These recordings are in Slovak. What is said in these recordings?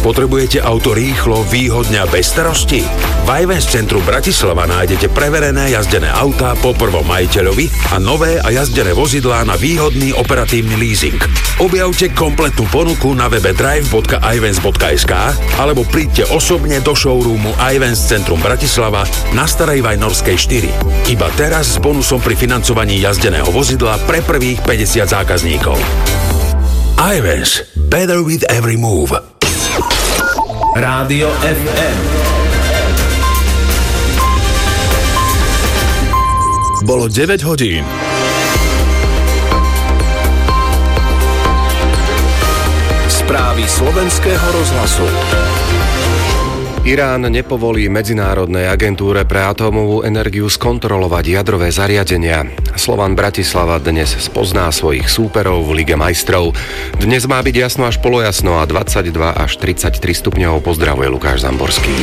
Potrebujete auto rýchlo, výhodne a bez starosti? V iVans centru Bratislava nájdete preverené jazdené autá po prvom majiteľovi a nové a jazdené vozidlá na výhodný operatívny leasing. Objavte kompletnú ponuku na webe drive.ivans.sk alebo príďte osobne do showroomu iVans centrum Bratislava na Starej Vajnorskej 4. Iba teraz s bonusom pri financovaní jazdeného vozidla pre prvých 50 zákazníkov. iVans. Better with every move. Rádio FM. Bolo 9 hodín. Správy slovenského rozhlasu. Irán nepovolí Medzinárodnej agentúre pre atómovú energiu skontrolovať jadrové zariadenia. Slovan Bratislava dnes spozná svojich súperov v Lige majstrov. Dnes má byť jasno až polojasno a 22 až 33 stupňov. Pozdravuje Lukáš Zamborský.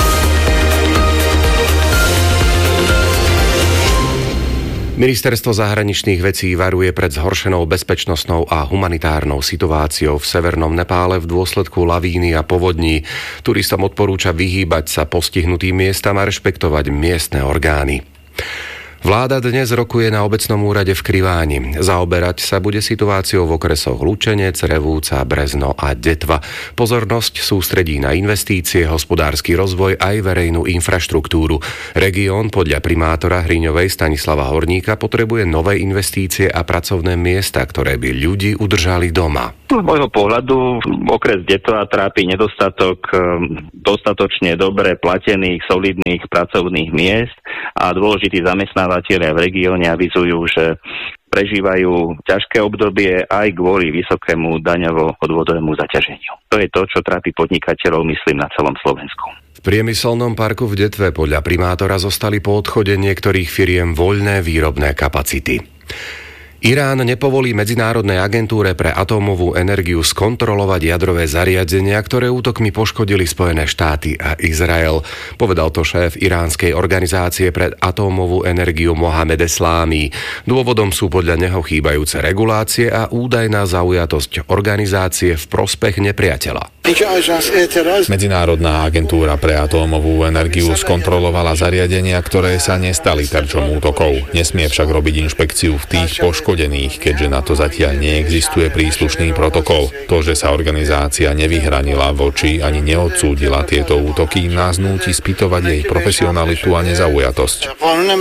Ministerstvo zahraničných vecí varuje pred zhoršenou bezpečnostnou a humanitárnou situáciou v severnom Nepále v dôsledku lavíny a povodní. Turistom odporúča vyhýbať sa postihnutým miestam a rešpektovať miestne orgány. Vláda dnes rokuje na obecnom úrade v Kriváni. Zaoberať sa bude situáciou v okresoch Lučenec, Revúca, Brezno a Detva. Pozornosť sústredí na investície, hospodársky rozvoj aj verejnú infraštruktúru. Región podľa primátora Hriňovej Stanislava Horníka potrebuje nové investície a pracovné miesta, ktoré by ľudí udržali doma. Z môjho pohľadu okres Detva trápi nedostatok dostatočne dobre platených, solidných pracovných miest a dôležití zamestnávateľia v regióne avizujú, že prežívajú ťažké obdobie aj kvôli vysokému daňovo-odvodovému zaťaženiu. To je to, čo trápi podnikateľov, myslím, na celom Slovensku. V priemyselnom parku v Detve podľa primátora zostali po odchode niektorých firiem voľné výrobné kapacity. Irán nepovolí Medzinárodnej agentúre pre atómovú energiu skontrolovať jadrové zariadenia, ktoré útokmi poškodili Spojené štáty a Izrael. Povedal to šéf iránskej organizácie pre atómovú energiu Mohamed Eslámi. Dôvodom sú podľa neho chýbajúce regulácie a údajná zaujatosť organizácie v prospech nepriateľa. Medzinárodná agentúra pre atómovú energiu skontrolovala zariadenia, ktoré sa nestali terčom útokov. Nesmie však robiť inšpekciu v tých poškodených, keďže na to zatiaľ neexistuje príslušný protokol. To, že sa organizácia nevyhranila voči ani neodsúdila tieto útoky, nás núti spýtovať jej profesionalitu a nezaujatosť.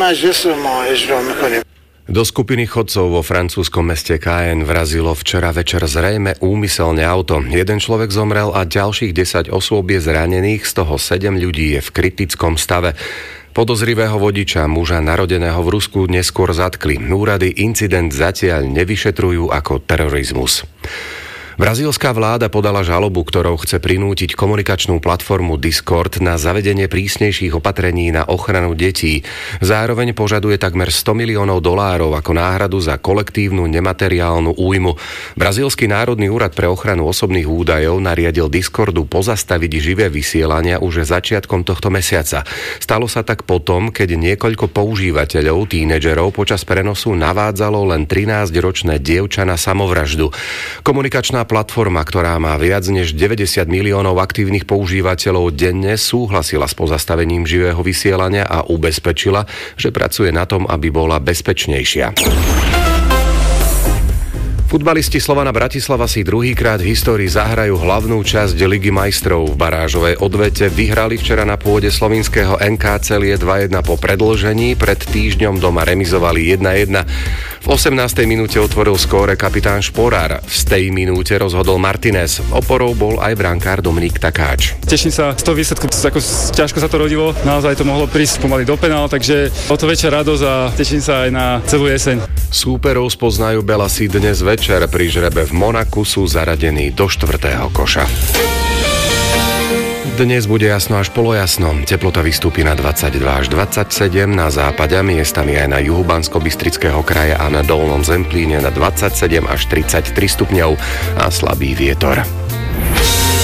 Do skupiny chodcov vo francúzskom meste Caen vrazilo včera večer zrejme úmyselne auto. Jeden človek zomrel a ďalších 10 osôb je zranených, z toho 7 ľudí je v kritickom stave. Podozrivého vodiča, muža narodeného v Rusku, neskôr zatkli. Úrady incident zatiaľ nevyšetrujú ako terorizmus. Brazílska vláda podala žalobu, ktorou chce prinútiť komunikačnú platformu Discord na zavedenie prísnejších opatrení na ochranu detí. Zároveň požaduje takmer $100 miliónov ako náhradu za kolektívnu nemateriálnu újmu. Brazílsky národný úrad pre ochranu osobných údajov nariadil Discordu pozastaviť živé vysielania už začiatkom tohto mesiaca. Stalo sa tak potom, keď niekoľko používateľov, tínedžerov, počas prenosu navádzalo len 13-ročné dievča na samovraždu. Komunikačná platforma, ktorá má viac než 90 miliónov aktívnych používateľov denne, súhlasila s pozastavením živého vysielania a ubezpečila, že pracuje na tom, aby bola bezpečnejšia. Futbalisti Slovana Bratislava si druhýkrát v histórii zahrajú hlavnú časť Ligy majstrov. V barážovej odvete vyhrali včera na pôde slovinského NK Celie 2-1 po predĺžení, pred týždňom doma remizovali 1-1. V 18. minúte otvoril skóre kapitán Šporár. V tej minúte rozhodol Martinez. Oporou bol aj brankár Dominik Takáč. Teším sa z toho výsledku, ako ťažko sa to rodilo. Naozaj to mohlo prísť pomaly do penál, takže o to väčšia radosť a teším sa aj na celú jeseň. Súperov spoznajú Belasi dnes večer. Pri žrebe v Monaku sú zaradení do 4. koša. Dnes bude jasno až polojasno. Teplota vystúpi na 22 až 27, na západe miestami aj na juhu Banskobystrického kraja a na Dolnom Zemplíne na 27 až 33 stupňov a slabý vietor.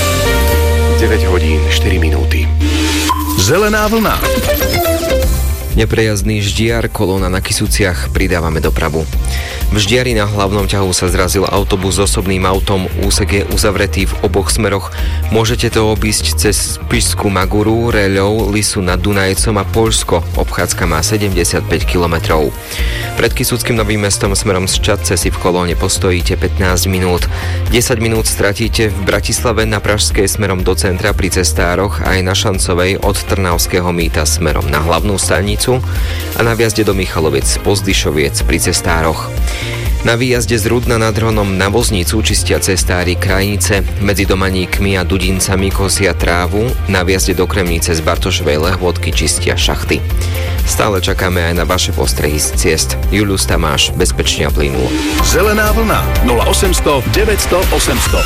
9 hodín 4 minúty. Zelená vlna. Neprejazdný ždiar, kolóna na Kysuciach, pridávame dopravu. V Ždiari na hlavnom ťahu sa zrazil autobus s osobným autom, úsek je uzavretý v oboch smeroch. Môžete to obísť cez Spišskú Maguru, Reľov, Lisu nad Dunajcom a Poľsko. Obchádzka má 75 kilometrov. Pred Kysuckým Novým Mestom smerom z Čadce si v kolóne postojíte 15 minút. 10 minút stratíte v Bratislave na Pražskej smerom do centra pri cestároch aj na Šancovej od Trnavského mýta smerom na hlavnú stanicu a na vjazde do Michaloviec Pozdyšoviec pri cestároch. Na výjazde z Rudna nad Hronom na Voznicu čistia cestári krajnice, medzi Domaníkmi a Dudincami kosia trávu, na výjazde do Kremnice z Bartošovej Lehôdky čistia šachty. Stále čakáme aj na vaše postrehy z ciest. Julius Tamáš, bezpečne a plynulo. Zelená vlna 0800 900 800.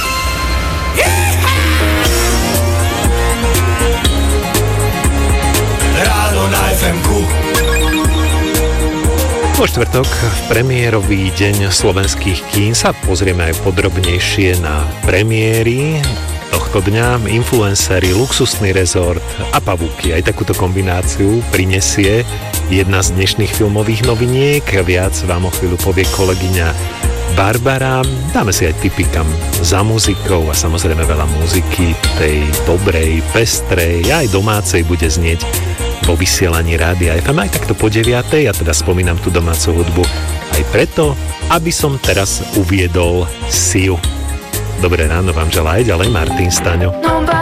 Ráno na FM-ku. Vo štvrtok, v premiérový deň slovenských kín, sa pozrieme aj podrobnejšie na premiéry tohto dňa. Influencery, luxusný rezort a pavúky. Aj takúto kombináciu prinesie jedna z dnešných filmových noviniek. Viac vám o chvíľu povie kolegyňa Barbara. Dáme si aj tipy kam za muzikou a samozrejme veľa muziky, tej dobrej, pestrej, aj domácej bude znieť vo vysielaní Rádia FM aj takto po 9:00. Ja teda spomínam tú domácu hudbu aj preto, aby som teraz uviedol Siu. Dobré ráno vám želá aj ďalej Martin Staňo.